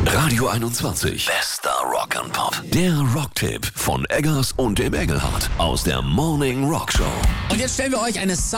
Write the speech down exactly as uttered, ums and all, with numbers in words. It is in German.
Radio einundzwanzig. Bester Rock and Pop. Der Rocktipp von Eggers und dem Engelhardt aus der Morning Rock Show. Und jetzt stellen wir euch eine